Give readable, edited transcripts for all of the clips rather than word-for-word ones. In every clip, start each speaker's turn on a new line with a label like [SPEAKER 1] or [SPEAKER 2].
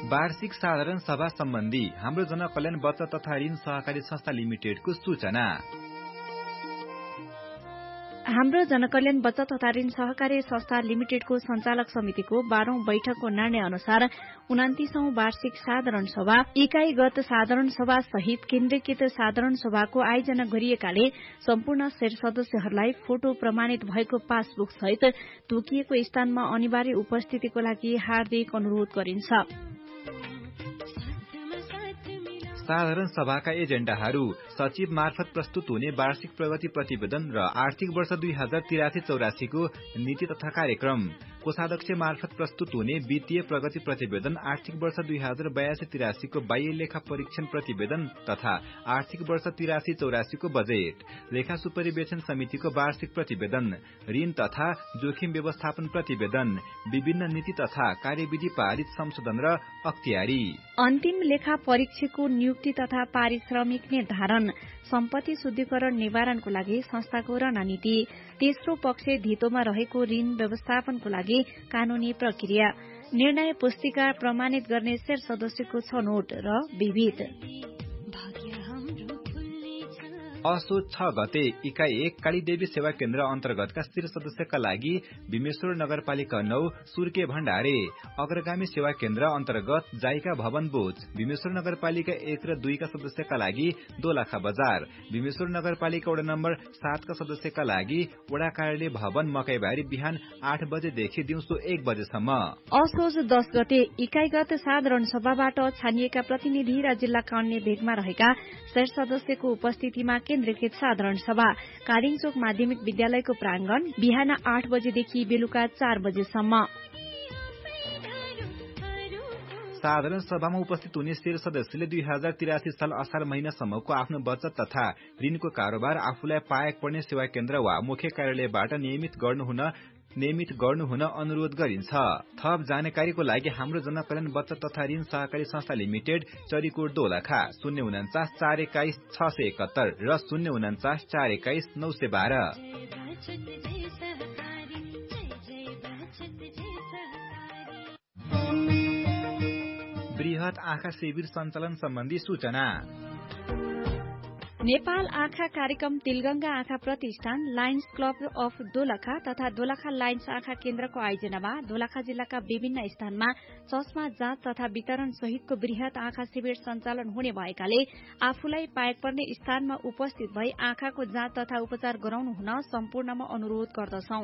[SPEAKER 1] वार्षिक साधारण सभा सम्बन्धी हाम्रो जनकल्याण बचत तथा ऋण सहकारी संस्था लिमिटेडको सूचना।
[SPEAKER 2] हाम्रो जनकल्याण बचत तथा ऋण सहकारी संस्था लिमिटेडको सञ्चालक समितिको 12औं बैठकको निर्णय अनुसार 29औं वार्षिक साधारण सभा इकाईगत साधारण सभा सहित केन्द्रीकृत साधारण सभाको आयोजना गरिएकाले सम्पूर्ण शेर सदस्यहरूलाई फोटो प्रमाणित भएको पासबुक सहित तोकिएको स्थानमा अनिवार्य उपस्थितिको लागि हार्दिक अनुरोध गरिन्छ।
[SPEAKER 1] साधारण सभाका एजेण्डाहरू सचिव मार्फत प्रस्तुत हुने वार्षिक प्रगति प्रतिवेदन र आर्थिक वर्ष 2083-84 को नीति तथा कार्यक्रम, कोषाध्यक्ष मार्फत प्रस्तुत हुने वित्तीय प्रगति प्रतिवेदन, आर्थिक वर्ष 2082-83 को बाह्य लेखा परीक्षण प्रतिवेदन तथा आर्थिक वर्ष 83-84 को बजेट, लेखा सुपरिवेक्षण समितिको वार्षिक प्रतिवेदन, ऋण तथा जोखिम व्यवस्थापन प्रतिवेदन, विभिन्न नीति तथा कार्यविधि पारित संशोधन र अख्तियारी,
[SPEAKER 2] अन्तिम लेखा परीक्षकको नियुक्ति तथा पारिश्रमिक निर्धारण, सम्पत्ति शुद्धिकरण निवारणको लागि संस्थाको रणनीति, तेस्रो पक्ष धितोमा रहेको ऋण व्यवस्थापनको लागि कानूनी प्रक्रिया, निर्णय पुस्तिका प्रमाणित गर्ने शेर सदस्यको छनौट र विविध।
[SPEAKER 1] असोज 6 गते इकाई 1 कालीदेवी सेवा केन्द्र अन्तर्गतका शेर सदस्यका लागि भीमेश्वर नगरपालिका 9 सुर्के भण्डारे, अग्रगामी सेवा केन्द्र अन्तर्गत जाइका भवन बोझ, भीमेश्वर नगरपालिका 1 र 2 का सदस्यका लागि दोलखा बजार, भीमेश्वर नगरपालिका वडा नम्बर 7 का सदस्यका लागि वडा कार्यालय भवन मकैबारी बिहान 8 बजेदेखि दिउँसो 1 बजेसम्म।
[SPEAKER 2] असोज 10 गते इकाईगत साधारण सभाबाट छानिएका प्रतिनिधि र जिल्लाका अन्य भेगमा रहेका शेर सदस्यको उपस्थितिमा केन्द्रीकृत साधारण सभा कालिङचोक माध्यमिक विद्यालयको प्रांगण बिहान 8 बजेदेखि बेलुका 4 बजेसम्म।
[SPEAKER 1] साधारण सभामा उपस्थित हुने शेर सदस्यले 2083 साल असार महिनासम्मको आफ्नो बचत तथा ऋणको कारोबार आफूलाई पाएक पर्ने सेवा केन्द्र वा मुख्य कार्यालयबाट नियमित गर्नुहुन अनुरोध गरिन्छ। थप जानकारीको लागि हाम्रो जनकल्याण बचत तथा ऋण सहकारी संस्था लिमिटेड, चरीकोट दोलखा, 049 421 671 र 049 421 912। बृहत आँखा शिविर सञ्चालन सम्बन्धी सूचना।
[SPEAKER 2] नेपाल आँखा कार्यक्रम तिलगंगा आँखा प्रतिष्ठान, लायन्स क्लब अफ दोलखा तथा दोलखा लायन्स आँखा केन्द्रको आयोजनामा दोलखा जिल्लाका विभिन्न स्थानमा चस्मा जाँच तथा वितरण सहितको बृहत आँखा शिविर सञ्चालन हुने भएकाले आफूलाई पाएक पर्ने स्थानमा उपस्थित भई आँखाको जाँच तथा उपचार गराउनु हुन सम्पूर्णमा अनुरोध गर्दछौं।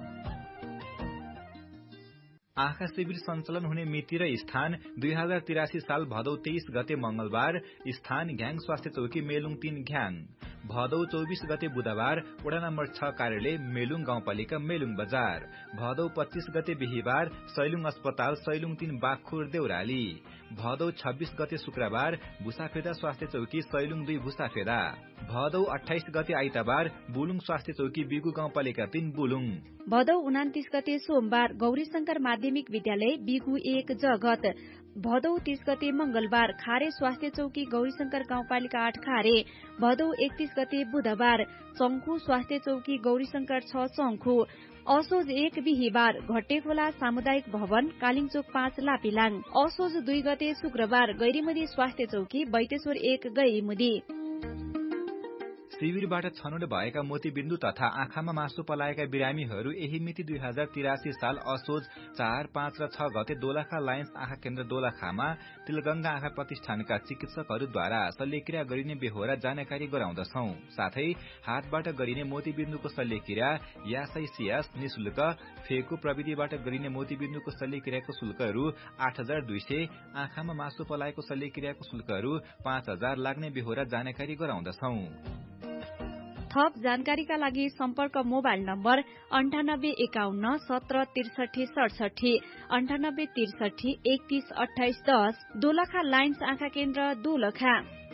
[SPEAKER 1] आँखा शिविर सञ्चालन हुने मिति र स्थान 2083 साल भदौ 23 गते मंगलबार, स्थान घ्याङ स्वास्थ्य चौकी मेलुङ 3 घ्याङ, भदौ 24 गते बुधबार, वडा नम्बर 6 कार्यालय मेलुङ गाउँपालिका मेलुङ बजार, भदौ 25 गते बिहीबार, सैलुङ अस्पताल सैलुङ 3 बागखोर देउराली, भदौ 26 गते शुक्रबार, भुसाफेदा स्वास्थ्य चौकी सैलुङ 2 भुसाफेदा, भदौ 28 गते आइतबार, बुलुङ स्वास्थ्य चौकी बिगु गाउँपालिका 3 बुलुङ,
[SPEAKER 2] भदौ 29 गते सोमबार, गौरीशंकर माध्यमिक विद्यालय बिगु 1 जगत, भदौ 30 गते मंगलबार, खारे स्वास्थ्य चौकी गौरीशंकर गाउँपालिका 8 खारे, भदौ 31 गते बुधबार, चङ्खु स्वास्थ्य चौकी गौरीशंकर 6 चङ्खु, असोज 1 बिहीबार, घट्टेखोला सामुदायिक भवन कालिङचोक 5 लापिलाङ, असोज 2 गते शुक्रबार, गैरीमुदी स्वास्थ्य चौकी बैतेश्वर 1 गैरीमुदी।
[SPEAKER 1] शिविरबाट छनौट भएका मोतीबिन्दु तथा आँखामा मासु पलाएका बिरामीहरू यही मिति 2083 साल असोज 4, 5 र 6 गते दोलखा लायन्स आँखा केन्द्र दोलखामा तिलगंगा आँखा प्रतिष्ठानका चिकित्सकहरूद्वारा शल्यक्रिया गरिने बेहोरा जानकारी गराउँदछौं। साथै हातबाट गरिने मोतीबिन्दुको शल्यक्रिया यासैसियास निशुल्क, फेको प्रविधिबाट गरिने मोतीबिन्दुको शल्यक्रियाको शुल्कहरू 8200, आँखामा मासु पलाएको शल्यक्रियाको शुल्कहरू 5000 लाग्ने बेहोरा जानकारी गराउँदछौं।
[SPEAKER 2] थप जानकारीका लागि सम्पर्क मोबाइल नम्बर 9851 17 63 67, 98 63 31 28 10, दोलखा लायन्स आँखा केन्द्र दोलखा।